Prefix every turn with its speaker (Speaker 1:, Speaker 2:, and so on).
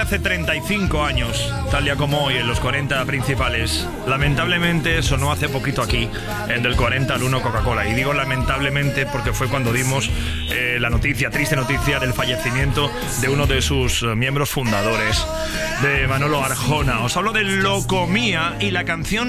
Speaker 1: hace 35 años, tal día como hoy, en los 40 principales. Lamentablemente sonó hace poquito aquí, en del 40 al 1 Coca-Cola. Y digo lamentablemente porque fue cuando dimos la noticia, triste noticia, del fallecimiento de uno de sus miembros fundadores, de Manolo Arjona. Os hablo de Locomía y la canción